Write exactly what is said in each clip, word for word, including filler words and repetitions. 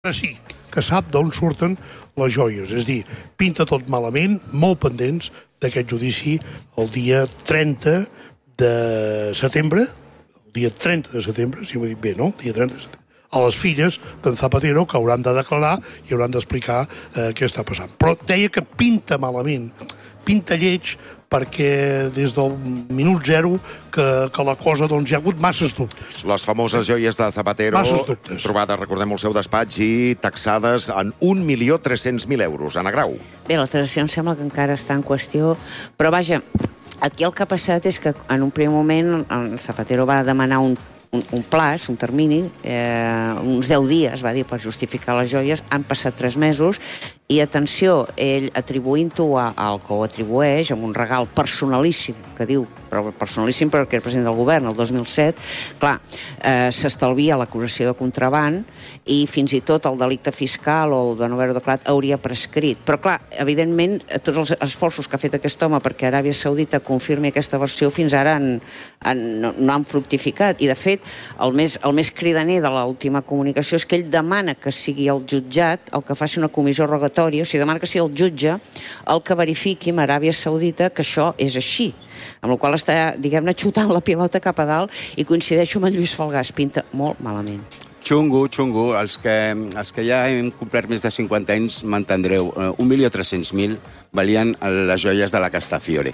Ara sí, que sap d'on surten les joies. És a dir, pinta tot malament, molt pendents d'aquest judici el dia trenta de setembre, el dia trenta de setembre, si ho he dit bé, no? El dia trenta de setembre. A les filles d'en Zapatero, que hauran de declarar i hauran d'explicar eh, què està passant. Però deia que pinta malament, pinta lleig, perquè des del minut zero que, que la cosa, doncs, hi ha hagut masses dubtes. Les famoses joies de Zapatero, trobades, recordem, al seu despatx i taxades en un milió tres-cents mil euros. Anna Grau. Bé, la taxació em sembla que encara està en qüestió, però vaja, aquí el que ha passat és que en un primer moment el Zapatero va demanar un Un, un plaç, un termini, eh, uns deu dies, va dir, per justificar les joies. Han passat tres mesos i, atenció, ell atribuint-ho al que ho atribueix, amb un regal personalíssim, que diu, però personalíssim perquè era president del govern, el dos mil set, clar, eh, s'estalvia l'acusació de contraban i fins i tot el delicte fiscal o el de no haver-ho declarat hauria prescrit. Però, clar, evidentment, tots els esforços que ha fet aquest home perquè Aràbia Saudita confirmi aquesta versió fins ara han, han, no, no han fructificat. I, de fet, el més, el més cridaner de l'última comunicació és que ell demana que sigui el jutjat el que faci una comissió rogatòria, o sigui, demana que sigui el jutge el que verifiqui amb Aràbia Saudita que això és així. Amb la qual està, diguem-ne, xutant la pilota cap a dalt, i coincideixo amb en Lluís Falgàs, pinta molt malament. Xungo, xungo. Els que, els que ja hem complert més de cinquanta anys m'entendreu. Un milió tres-cents mil valien les joies de la Castafiore.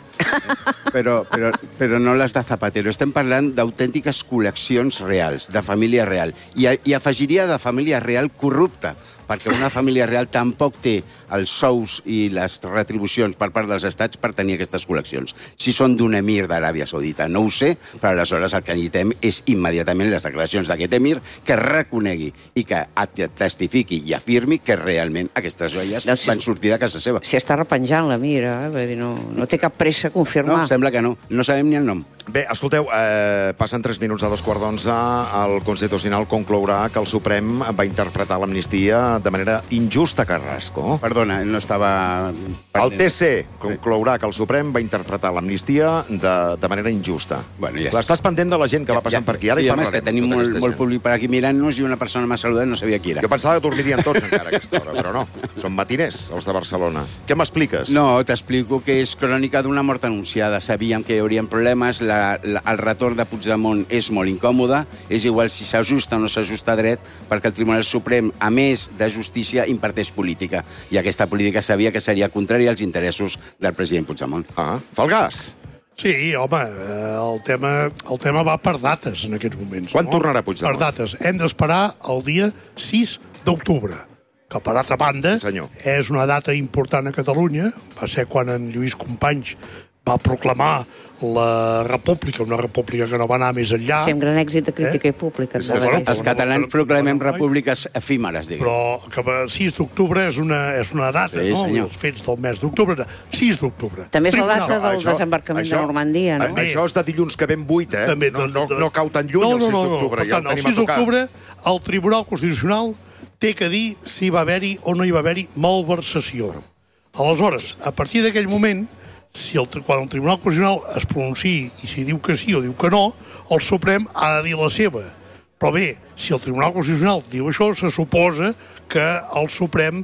Però, però, però no les de Zapatero. Estem parlant d'autèntiques col·leccions reals, de família real. I, i afegiria de família real corrupta, perquè una família real tampoc té els sous i les retribucions per part dels estats per tenir aquestes col·leccions. Si són d'un emir d'Aràbia Saudita, no ho sé, però aleshores el que necessitem és immediatament les declaracions d'aquest emir que reconegui i que testifiqui i afirmi que realment aquestes joies doncs si, van sortir de casa seva. Si està repenjant l'emir, eh? Vull dir, no, no té cap pressa a confirmar. No, sembla que no. No sabem ni el nom. Bé, escolteu, eh, passen tres minuts a dos quarts d'onze, el Constitucional conclourà que el Suprem va interpretar l'amnistia de manera injusta, Carrasco. Perdona, no estava... El T C conclourà que el Suprem va interpretar l'amnistia de, de manera injusta. Bueno, ja L'estàs pendent de la gent que ja, va passant ja, per aquí, ara sí, hi parlarem. Sí, que tenim molt, molt públic per aquí mirant-nos i una persona m'ha saludat, no sabia qui era. Jo pensava que dormirien tots encara a aquesta hora, però no. Són matiners, els de Barcelona. Què m'expliques? No, t'explico que és crònica d'una mort anunciada. Sabíem que hi haurien problemes, la, la, el retorn de Puigdemont és molt incòmode, és igual si s'ajusta o no s'ajusta dret, perquè el Tribunal Suprem, a més de justícia, imparteix política. I aquesta política sabia que seria contrària als interessos del president Puigdemont. Ah, Falgàs. Sí, home, el tema, el tema va per dates en aquests moments. Quan no? tornarà Puigdemont? Per dates. Hem d'esperar el dia sis d'octubre, que per altra banda Senyor. és una data important a Catalunya. Va ser quan en Lluís Companys va proclamar la república, una república que no va anar més enllà. Sí, amb gran èxit de crítica eh? i pública. Sí, bueno, els catalans proclamem repúbliques efímeres, diguem. Però que el sis d'octubre és una, és una data, sí, no? Senyor. Els fets del mes d'octubre. sis d'octubre. També és la data del això, desembarcament això, de Normandia, no? Això és de dilluns que ve en vuit, eh? També, no, no, no cau tan lluny no, no, el sis d'octubre. No, no, no. El sis d'octubre el Tribunal Constitucional té que dir si va haver-hi o no hi va haver-hi malversació. Aleshores, a partir d'aquell moment, si el, quan el Tribunal Constitucional es pronunciï i si diu que sí o diu que no, el Suprem ha de dir la seva. Però bé, si el Tribunal Constitucional diu això, se suposa que el Suprem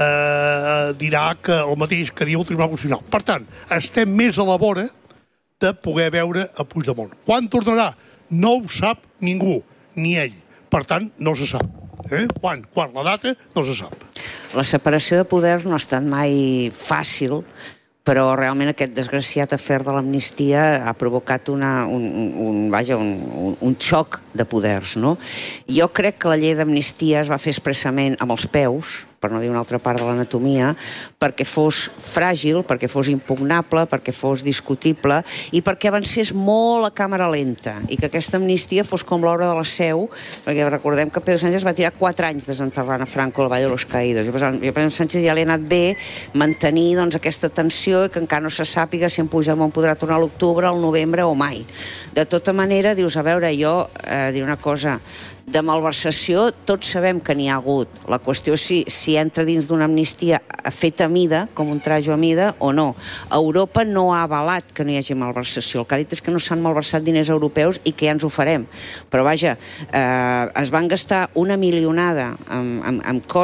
eh, dirà que el mateix que diu el Tribunal Constitucional. Per tant, estem més a la vora de poder veure a Puigdemont. Quan tornarà? No ho sap ningú, ni ell. Per tant, no se sap. Eh? Quan? Quan? La data no se sap. La separació de poders no ha estat mai fàcil, però realment aquest desgraciat afer de l'amnistia ha provocat una, un, un, vaja, un, un, un xoc de poders, no? Jo crec que la llei d'amnistia es va fer expressament amb els peus, per no dir una altra part de l'anatomia, perquè fos fràgil, perquè fos impugnable, perquè fos discutible i perquè avancés molt a càmera lenta i que aquesta amnistia fos com l'obra de la Seu, perquè recordem que Pedro Sánchez va tirar quatre anys desenterrant a Franco al Valle de los Caídos. Jo penso que Sánchez ja li ha anat bé mantenir doncs, aquesta tensió i que encara no se sàpiga si en Puigdemont podrà tornar a l'octubre, al novembre o mai. De tota manera, dius, a veure, jo, eh, eh, dir una cosa, de malversació tots sabem que n'hi ha hagut. La qüestió és si, si entra dins d'una amnistia feta a mida, com un trajo a mida, o no. Europa no ha avalat que no hi hagi malversació. El que ha dit és que no s'han malversat diners europeus i que ja ens ho farem. Però vaja, eh, es van gastar una milionada amb, amb, amb coses